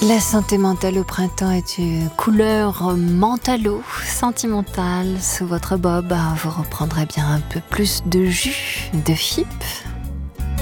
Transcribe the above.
La santé mentale au printemps est une couleur mentalo, sentimentale. Sous votre bob, vous reprendrez bien un peu plus de jus, de fibre.